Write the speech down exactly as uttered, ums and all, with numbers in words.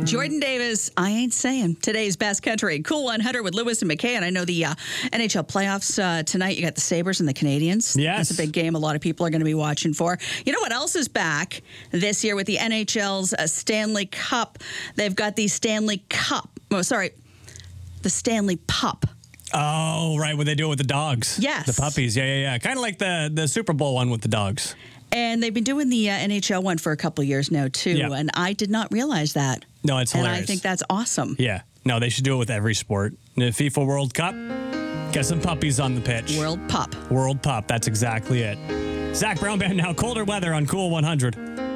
Jordan Davis, I ain't saying. Today's best country. Cool one hundred with Lewis and McKay. And I know the uh, N H L playoffs uh, tonight. You got the Sabres and the Canadians. Yes. That's a big game a lot of people are going to be watching for. You know what else is back this year with the N H L's uh, Stanley Cup? They've got the Stanley Cup. Oh, sorry. The Stanley Pup. Oh, right. When they do it with the dogs. Yes. The puppies. Yeah, yeah, yeah. Kind of like the, the Super Bowl one with the dogs. And they've been doing the uh, N H L one for a couple of years now, too. Yeah. And I did not realize that. No, it's hilarious. And I think that's awesome. Yeah. No, they should do it with every sport. The FIFA World Cup, get some puppies on the pitch. World Pup. World Pup. That's exactly it. Zach Brown Band now. Colder weather on Cool one hundred.